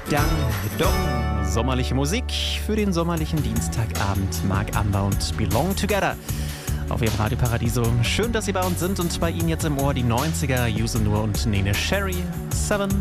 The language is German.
Dang Dong. Sommerliche Musik für den sommerlichen Dienstagabend. Mark Amber und Belong Together auf Ihrem Radio Paradiso. Schön, dass Sie bei uns sind und bei Ihnen jetzt im Ohr die 90er, Yuzu Nur und Nene Cherry. 7